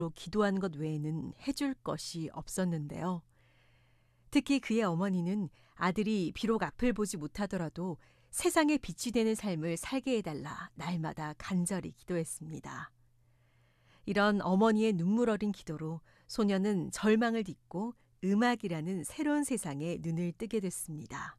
기도한 것 외에는 해줄 것이 없었는데요. 특히 그의 어머니는 아들이 비록 앞을 보지 못하더라도 세상에 빛이 되는 삶을 살게 해달라 날마다 간절히 기도했습니다. 이런 어머니의 눈물 어린 기도로 소녀는 절망을 딛고 음악이라는 새로운 세상에 눈을 뜨게 됐습니다.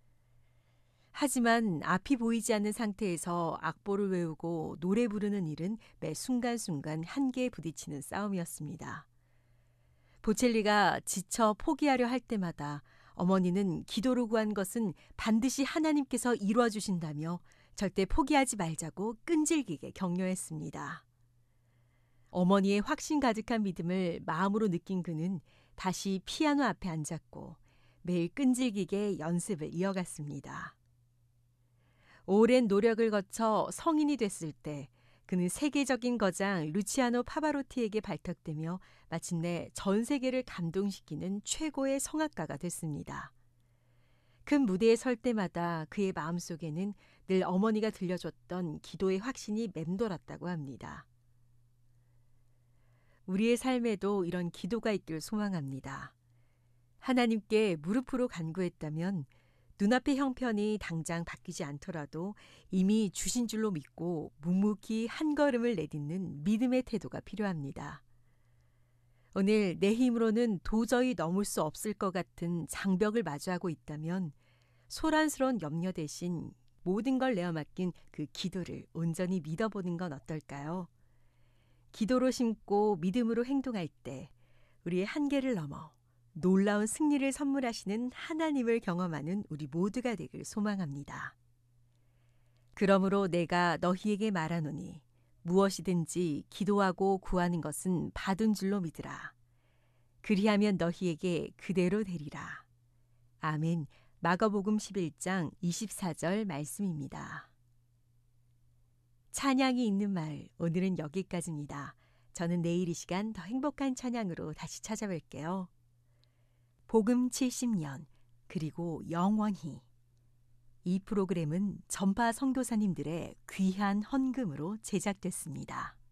하지만 앞이 보이지 않는 상태에서 악보를 외우고 노래 부르는 일은 매 순간순간 한계에 부딪히는 싸움이었습니다. 보첼리가 지쳐 포기하려 할 때마다 어머니는 기도로 구한 것은 반드시 하나님께서 이루어 주신다며 절대 포기하지 말자고 끈질기게 격려했습니다. 어머니의 확신 가득한 믿음을 마음으로 느낀 그는 다시 피아노 앞에 앉았고 매일 끈질기게 연습을 이어갔습니다. 오랜 노력을 거쳐 성인이 됐을 때 그는 세계적인 거장 루치아노 파바로티에게 발탁되며 마침내 전 세계를 감동시키는 최고의 성악가가 됐습니다. 큰 무대에 설 때마다 그의 마음속에는 늘 어머니가 들려줬던 기도의 확신이 맴돌았다고 합니다. 우리의 삶에도 이런 기도가 있길 소망합니다. 하나님께 무릎으로 간구했다면 눈앞의 형편이 당장 바뀌지 않더라도 이미 주신 줄로 믿고 묵묵히 한 걸음을 내딛는 믿음의 태도가 필요합니다. 오늘 내 힘으로는 도저히 넘을 수 없을 것 같은 장벽을 마주하고 있다면 소란스러운 염려 대신 모든 걸 내어 맡긴 그 기도를 온전히 믿어보는 건 어떨까요? 기도로 심고 믿음으로 행동할 때 우리의 한계를 넘어 놀라운 승리를 선물하시는 하나님을 경험하는 우리 모두가 되길 소망합니다. 그러므로 내가 너희에게 말하노니 무엇이든지 기도하고 구하는 것은 받은 줄로 믿으라. 그리하면 너희에게 그대로 되리라. 아멘. 마가복음 11장 24절 말씀입니다. 찬양이 있는 말, 오늘은 여기까지입니다. 저는 내일 이 시간 더 행복한 찬양으로 다시 찾아뵐게요. 복음 70년, 그리고 영원히. 이 프로그램은 전파 선교사님들의 귀한 헌금으로 제작됐습니다.